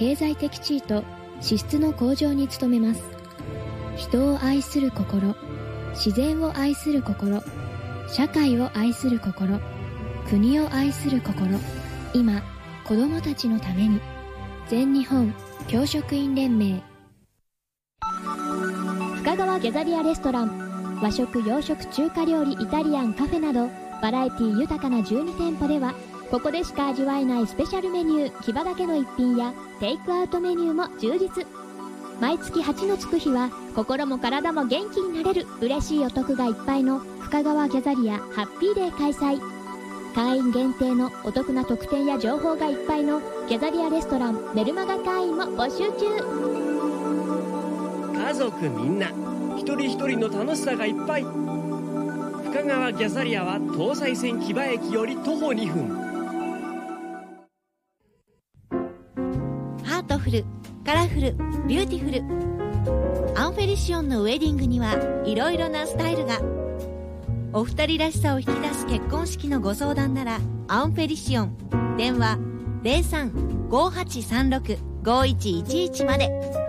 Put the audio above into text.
経済的地位と資質の向上に努めます。人を愛する心、自然を愛する心、社会を愛する心、国を愛する心、今子どもたちのために。全日本教職員連盟。深川ギャザリアレストラン、和食洋食中華料理イタリアンカフェなどバラエティ豊かな12店舗では、ここでしか味わえないスペシャルメニュー、木場だけの一品やテイクアウトメニューも充実。毎月8のつく日は心も体も元気になれる嬉しいお得がいっぱいの深川ギャザリアハッピーデー開催。会員限定のお得な特典や情報がいっぱいのギャザリアレストランメルマガ会員も募集中。 家族みんな一人一人の楽しさがいっぱい。深川ギャザリアは東西線木場駅より徒歩2分。 ハートフル、カラフル、ビューティフル。アンフェリシオンのウェディングにはいろいろなスタイルが。お二人らしさを引き出す結婚式のご相談ならアンフェリシオン。電話 03-5836-5111 まで。